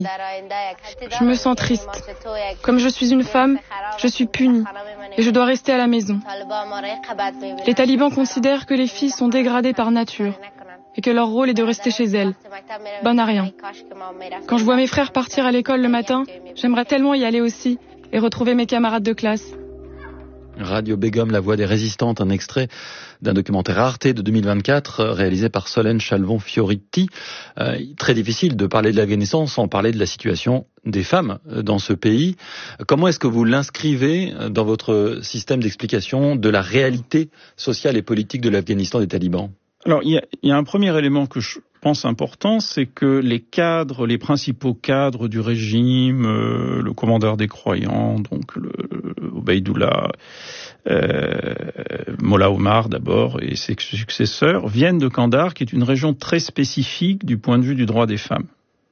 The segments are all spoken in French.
Je me sens triste. Comme je suis une femme, je suis punie et je dois rester à la maison. Les talibans considèrent que les filles sont dégradées par nature et que leur rôle est de rester chez elles, bonnes à rien. Quand je vois mes frères partir à l'école le matin, j'aimerais tellement y aller aussi et retrouver mes camarades de classe. Radio Begum, la voix des résistantes, un extrait d'un documentaire Arte de 2024 réalisé par Solène Chalvon-Fioriti. Très difficile de parler de l'Afghanistan sans parler de la situation des femmes dans ce pays. Comment est-ce que vous l'inscrivez dans votre système d'explication de la réalité sociale et politique de l'Afghanistan des talibans ? Alors, il y a un premier élément que je pense important, c'est que les principaux cadres du régime, le commandeur des croyants, donc le Obeidullah, Mollah Omar d'abord et ses successeurs, viennent de Kandahar, qui est une région très spécifique du point de vue du droit des femmes.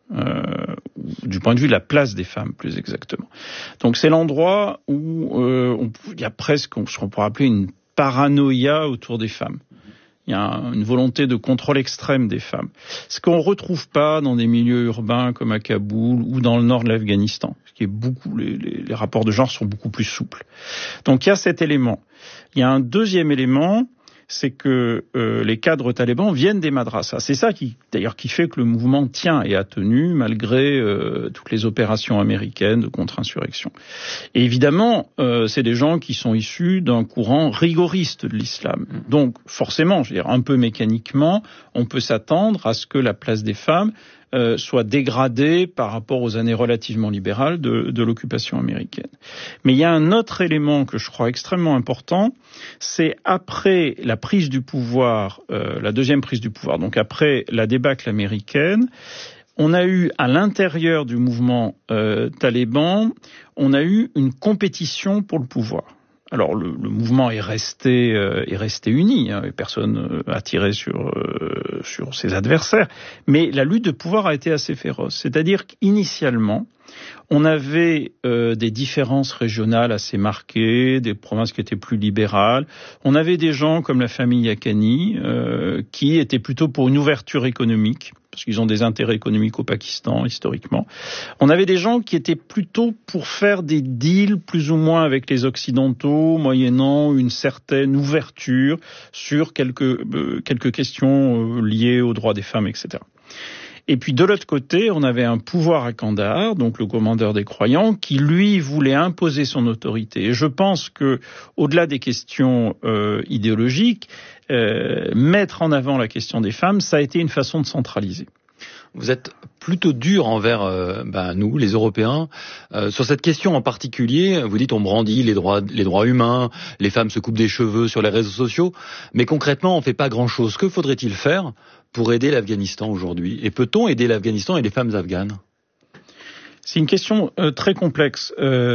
Du point de vue de la place des femmes, plus exactement. Donc c'est l'endroit où il y a presque ce qu'on pourrait appeler une paranoïa autour des femmes. Il y a une volonté de contrôle extrême des femmes. Ce qu'on retrouve pas dans des milieux urbains comme à Kaboul ou dans le nord de l'Afghanistan, qui est beaucoup, les rapports de genre sont beaucoup plus souples. Donc il y a cet élément. Il y a un deuxième élément, c'est que les cadres talibans viennent des madrasas. C'est ça qui fait que le mouvement tient et a tenu malgré toutes les opérations américaines de contre-insurrection. Et évidemment, c'est des gens qui sont issus d'un courant rigoriste de l'islam. Donc forcément, je veux dire, un peu mécaniquement, on peut s'attendre à ce que la place des femmes soit dégradée par rapport aux années relativement libérales de l'occupation américaine. Mais il y a un autre élément que je crois extrêmement important, c'est après la prise du pouvoir, la deuxième prise du pouvoir, donc après la débâcle américaine, on a eu à l'intérieur du mouvement taliban, on a eu une compétition pour le pouvoir. Alors le mouvement est resté uni, hein, et personne n'a tiré sur ses adversaires, mais la lutte de pouvoir a été assez féroce. C'est-à-dire qu'initialement, on avait des différences régionales assez marquées, des provinces qui étaient plus libérales. On avait des gens comme la famille Haqqani qui étaient plutôt pour une ouverture économique, parce qu'ils ont des intérêts économiques au Pakistan, historiquement. On avait des gens qui étaient plutôt pour faire des deals plus ou moins avec les Occidentaux, moyennant une certaine ouverture sur quelques questions liées aux droits des femmes, etc. Et puis de l'autre côté, on avait un pouvoir à Kandahar, donc le commandeur des croyants, qui lui voulait imposer son autorité. Et je pense que, au-delà des questions idéologiques, mettre en avant la question des femmes, ça a été une façon de centraliser. Vous êtes plutôt dur envers nous, les Européens, sur cette question en particulier. Vous dites on brandit les droits humains, les femmes se coupent des cheveux sur les réseaux sociaux, mais concrètement on fait pas grand-chose. Que faudrait-il faire pour aider l'Afghanistan aujourd'hui ? Et peut-on aider l'Afghanistan et les femmes afghanes ? C'est une question très complexe.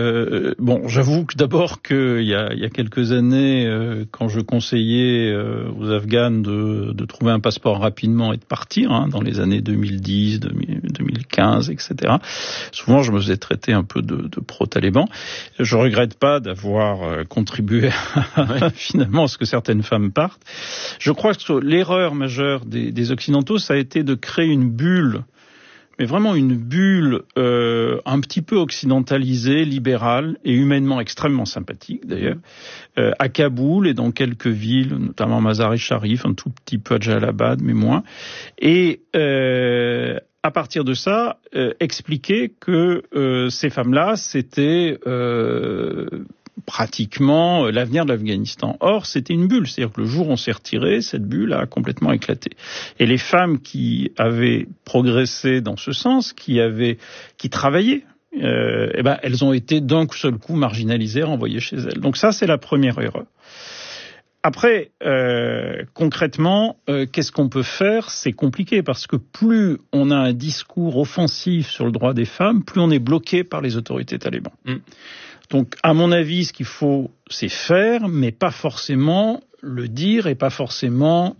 J'avoue que d'abord qu'il y a quelques années, quand je conseillais aux Afghanes de trouver un passeport rapidement et de partir, dans les années 2010, 2015, etc. Souvent, je me faisais traiter un peu de pro-taliban. Je regrette pas d'avoir contribué finalement à ce que certaines femmes partent. Je crois que l'erreur majeure des Occidentaux, ça a été de créer une bulle, mais vraiment une bulle un petit peu occidentalisée, libérale et humainement extrêmement sympathique d'ailleurs, à Kaboul et dans quelques villes, notamment Mazar-e-Sharif, un tout petit peu à Jalalabad, mais moins. Et à partir de ça, expliquer que ces femmes-là, c'était pratiquement l'avenir de l'Afghanistan. Or, c'était une bulle, c'est-à-dire que le jour où on s'est retiré, cette bulle a complètement éclaté. Et les femmes qui avaient progressé dans ce sens, qui travaillaient, elles ont été d'un seul coup marginalisées, renvoyées chez elles. Donc ça, c'est la première erreur. Après, concrètement, qu'est-ce qu'on peut faire ? C'est compliqué parce que plus on a un discours offensif sur le droit des femmes, plus on est bloqué par les autorités talibans. Donc, à mon avis, ce qu'il faut, c'est faire, mais pas forcément le dire et pas forcément,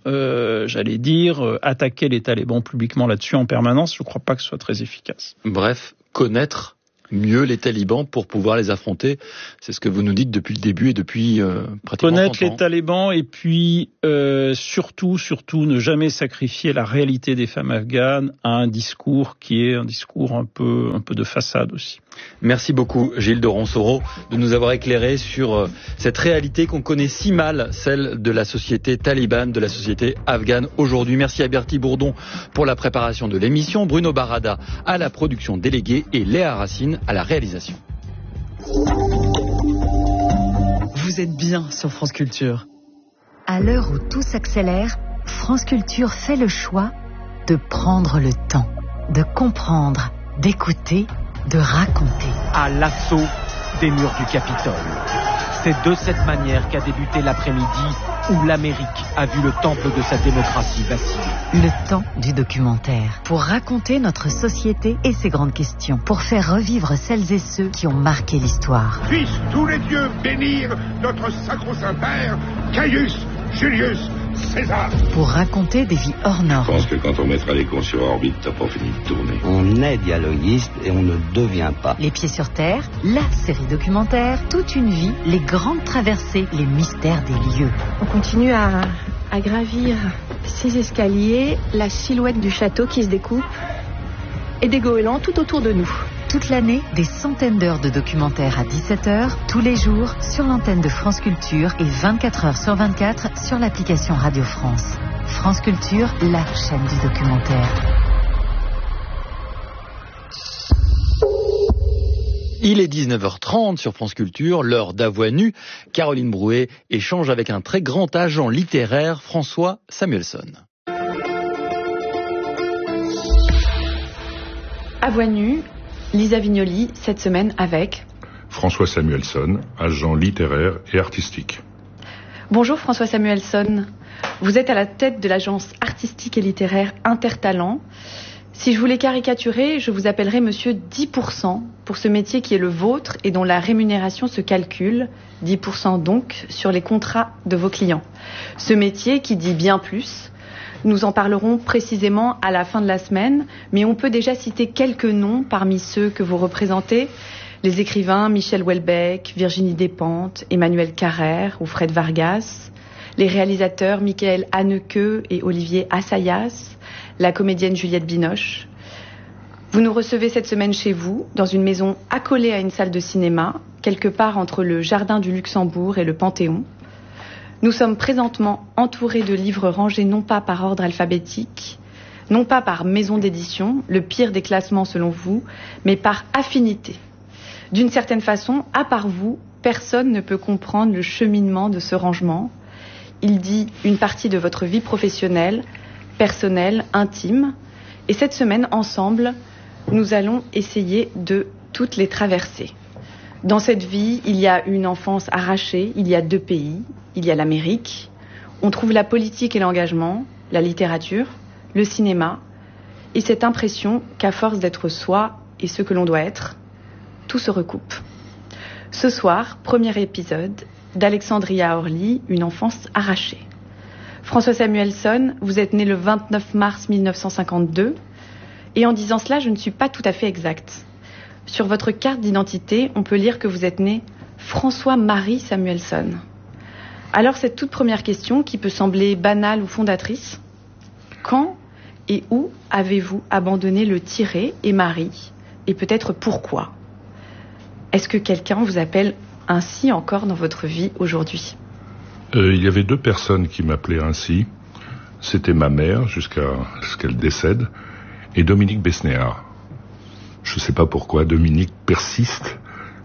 attaquer les talibans publiquement là-dessus en permanence. Je ne crois pas que ce soit très efficace. Bref, connaître mieux les talibans pour pouvoir les affronter. C'est ce que vous nous dites depuis le début et depuis pratiquement 30 ans. Connaître les talibans et puis surtout ne jamais sacrifier la réalité des femmes afghanes à un discours qui est un discours un peu de façade aussi. Merci beaucoup Gilles de Ronsoro de nous avoir éclairé sur cette réalité qu'on connaît si mal, celle de la société talibane, de la société afghane aujourd'hui. Merci à Bertie Bourdon pour la préparation de l'émission, Bruno Barada à la production déléguée et Léa Racine à la réalisation. Vous êtes bien sur France Culture. À l'heure où tout s'accélère, France Culture fait le choix de prendre le temps, de comprendre, d'écouter, de raconter. À l'assaut des murs du Capitole. C'est de cette manière qu'a débuté l'après-midi où l'Amérique a vu le temple de sa démocratie vaciller. Le temps du documentaire. Pour raconter notre société et ses grandes questions. Pour faire revivre celles et ceux qui ont marqué l'histoire. Puissent tous les dieux bénir notre sacro-saint père, Caius Julius César. Pour raconter des vies hors normes. Je pense que quand on mettra les cons sur orbite, t'as pas fini de tourner. On est dialoguiste et on ne devient pas. Les pieds sur terre, la série documentaire, toute une vie, les grandes traversées, les mystères des lieux. On continue à gravir ces escaliers, la silhouette du château qui se découpe et des goélands tout autour de nous. Toute l'année, des centaines d'heures de documentaires à 17h, tous les jours, sur l'antenne de France Culture et 24h sur 24 sur l'application Radio France. France Culture, la chaîne du documentaire. Il est 19h30 sur France Culture, l'heure d'À Voix nue. Caroline Brouet échange avec un très grand agent littéraire, François Samuelson. À Voix nue, Lisa Vignoli, cette semaine avec François Samuelson, agent littéraire et artistique. Bonjour François Samuelson, vous êtes à la tête de l'agence artistique et littéraire Intertalent. Si je voulais caricaturer, je vous appellerais monsieur 10% pour ce métier qui est le vôtre et dont la rémunération se calcule, 10% donc, sur les contrats de vos clients. Ce métier qui dit bien plus. Nous en parlerons précisément à la fin de la semaine, mais on peut déjà citer quelques noms parmi ceux que vous représentez. Les écrivains Michel Houellebecq, Virginie Despentes, Emmanuel Carrère ou Fred Vargas. Les réalisateurs Michael Haneke et Olivier Assayas. La comédienne Juliette Binoche. Vous nous recevez cette semaine chez vous, dans une maison accolée à une salle de cinéma, quelque part entre le Jardin du Luxembourg et le Panthéon. Nous sommes présentement entourés de livres rangés non pas par ordre alphabétique, non pas par maison d'édition, le pire des classements selon vous, mais par affinité. D'une certaine façon, à part vous, personne ne peut comprendre le cheminement de ce rangement. Il dit une partie de votre vie professionnelle, personnelle, intime. Et cette semaine, ensemble, nous allons essayer de toutes les traverser. Dans cette vie, il y a une enfance arrachée, il y a 2 pays, il y a l'Amérique. On trouve la politique et l'engagement, la littérature, le cinéma, et cette impression qu'à force d'être soi et ce que l'on doit être, tout se recoupe. Ce soir, premier épisode d'Alexandria Orly, une enfance arrachée. François Samuelson, vous êtes né le 29 mars 1952, et en disant cela, je ne suis pas tout à fait exacte. Sur votre carte d'identité, on peut lire que vous êtes né François-Marie Samuelson. Alors cette toute première question, qui peut sembler banale ou fondatrice, quand et où avez-vous abandonné le tiret et Marie, et peut-être pourquoi? Est-ce que quelqu'un vous appelle ainsi encore dans votre vie aujourd'hui? Il y avait 2 personnes qui m'appelaient ainsi. C'était ma mère, jusqu'à ce qu'elle décède, et Dominique Besnéard. Je ne sais pas pourquoi, Dominique persiste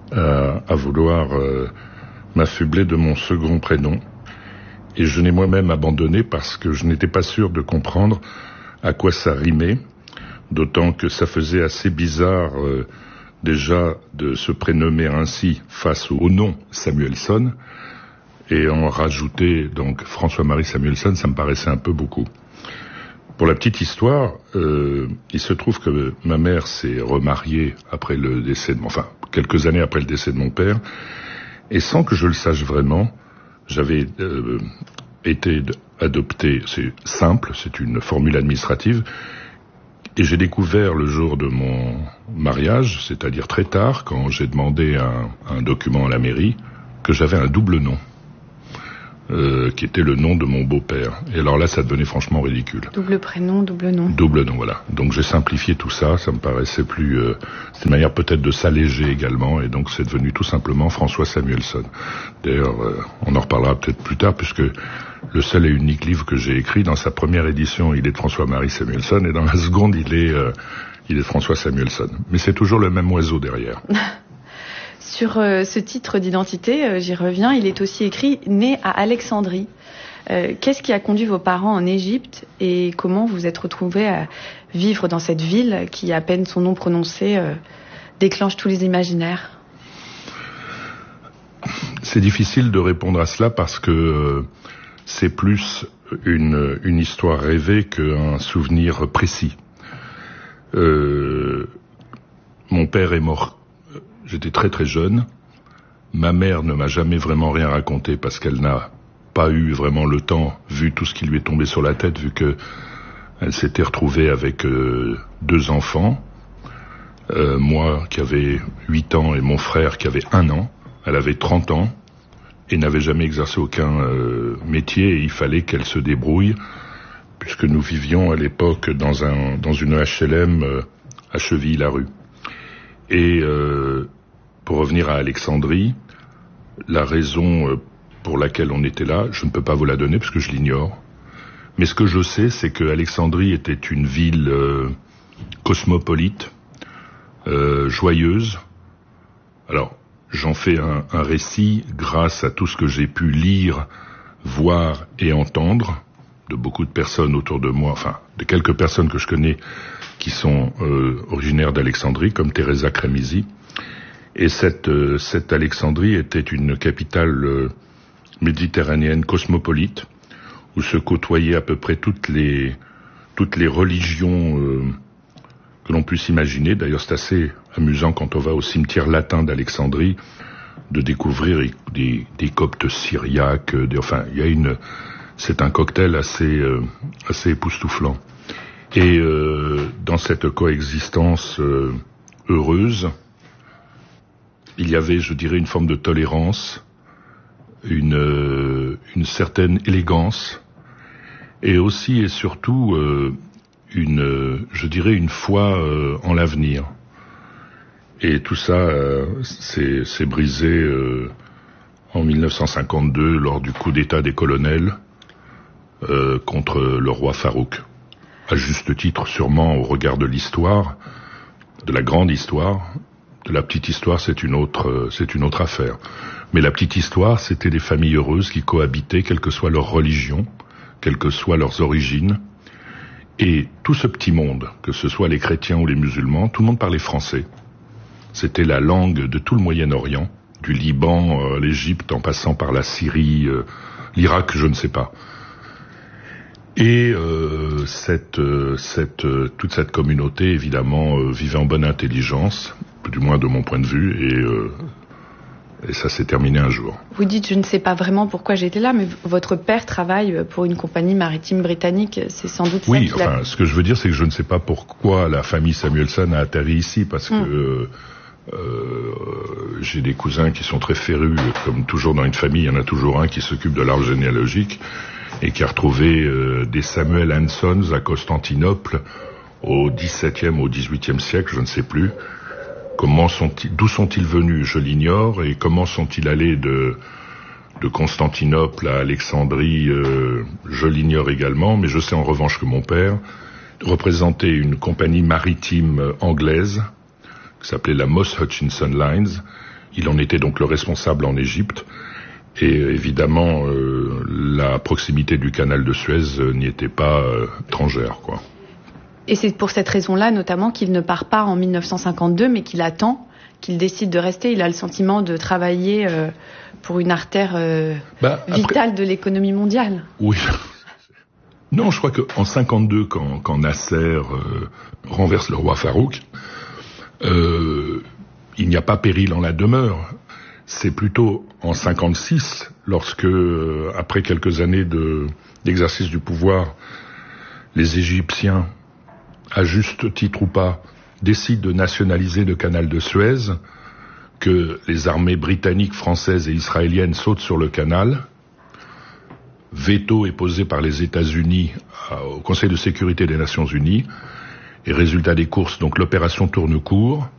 à vouloir m'affubler de mon second prénom. Et je n'ai moi-même abandonné parce que je n'étais pas sûr de comprendre à quoi ça rimait, d'autant que ça faisait assez bizarre déjà de se prénommer ainsi face au nom Samuelson, et en rajouter donc François-Marie Samuelson, ça me paraissait un peu beaucoup. Pour la petite histoire, il se trouve que ma mère s'est remariée après le décès de quelques années après le décès de mon père, et sans que je le sache vraiment, j'avais été adopté, c'est simple, c'est une formule administrative, Et j'ai découvert le jour de mon mariage, c'est-à-dire très tard, quand j'ai demandé un document à la mairie, que j'avais un double nom, qui était le nom de mon beau-père. Et alors là, ça devenait franchement ridicule. Double prénom, double nom. Double nom, voilà. Donc j'ai simplifié tout ça, ça me paraissait plus... c'est une manière peut-être de s'alléger également, et donc c'est devenu tout simplement François Samuelson. D'ailleurs, on en reparlera peut-être plus tard, puisque le seul et unique livre que j'ai écrit, dans sa première édition, il est de François-Marie Samuelson, et dans la seconde, il est de François Samuelson. Mais c'est toujours le même oiseau derrière. Sur ce titre d'identité, j'y reviens, il est aussi écrit « Né à Alexandrie ». Qu'est-ce qui a conduit vos parents en Égypte et comment vous êtes retrouvés à vivre dans cette ville qui, à peine son nom prononcé, déclenche tous les imaginaires? C'est difficile de répondre à cela parce que c'est plus une histoire rêvée qu'un souvenir précis. Mon père est mort. J'étais très très jeune. Ma mère ne m'a jamais vraiment rien raconté parce qu'elle n'a pas eu vraiment le temps, vu tout ce qui lui est tombé sur la tête, vu que elle s'était retrouvée avec 2 enfants. Moi qui avais 8 ans et mon frère qui avait 1 an. Elle avait 30 ans et n'avait jamais exercé aucun métier et il fallait qu'elle se débrouille puisque nous vivions à l'époque dans une HLM à Chevilly-la-Rue. Et pour revenir à Alexandrie, la raison pour laquelle on était là, je ne peux pas vous la donner parce que je l'ignore. Mais ce que je sais, c'est que Alexandrie était une ville cosmopolite, joyeuse. Alors, j'en fais un récit grâce à tout ce que j'ai pu lire, voir et entendre de beaucoup de personnes autour de moi, enfin, de quelques personnes que je connais qui sont originaires d'Alexandrie, comme Teresa Cremisi. Et cette Alexandrie était une capitale méditerranéenne cosmopolite, où se côtoyaient à peu près toutes les religions que l'on puisse imaginer. D'ailleurs, c'est assez amusant quand on va au cimetière latin d'Alexandrie de découvrir des coptes syriaques. C'est un cocktail assez époustouflant. Et dans cette coexistence heureuse, il y avait, je dirais, une forme de tolérance, une certaine élégance, et aussi et surtout une foi en l'avenir. Et tout ça s'est brisé en 1952 lors du coup d'État des colonels contre le roi Farouk. À juste titre, sûrement au regard de l'histoire, de la grande histoire. De la petite histoire, c'est une autre affaire. Mais la petite histoire, c'était des familles heureuses qui cohabitaient, quelle que soit leur religion, quelles que soient leurs origines. Et tout ce petit monde, que ce soit les chrétiens ou les musulmans, tout le monde parlait français. C'était la langue de tout le Moyen-Orient, du Liban, l'Égypte, en passant par la Syrie, l'Irak, je ne sais pas. Et toute cette communauté, évidemment, vivait en bonne intelligence, du moins de mon point de vue, et ça s'est terminé un jour. Vous dites, je ne sais pas vraiment pourquoi j'étais là, mais votre père travaille pour une compagnie maritime britannique, c'est sans doute ça. Oui, enfin, ce que je veux dire, c'est que je ne sais pas pourquoi la famille Samuelson a atterri ici, parce que j'ai des cousins qui sont très férus, comme toujours dans une famille, il y en a toujours un qui s'occupe de l'arbre généalogique, et qui a retrouvé des Samuel Hansons à Constantinople au XVIIe, au XVIIIe siècle, je ne sais plus. D'où sont-ils venus, je l'ignore, et comment sont-ils allés de Constantinople à Alexandrie, je l'ignore également, mais je sais en revanche que mon père représentait une compagnie maritime anglaise qui s'appelait la Moss Hutchinson Lines. Il en était donc le responsable en Égypte, et évidemment la proximité du canal de Suez n'y était pas étrangère, quoi. Et c'est pour cette raison-là, notamment, qu'il ne part pas en 1952, mais qu'il attend, qu'il décide de rester. Il a le sentiment de travailler pour une artère vitale de l'économie mondiale. Oui. Non, je crois qu'en 52, quand Nasser renverse le roi Farouk, il n'y a pas péril en la demeure. C'est plutôt en 56, lorsque, après quelques années d'exercice du pouvoir, les Égyptiens à juste titre ou pas, décide de nationaliser le canal de Suez, que les armées britanniques, françaises et israéliennes sautent sur le canal. Veto est posé par les États-Unis au Conseil de sécurité des Nations Unies. Et résultat des courses, donc l'opération tourne court.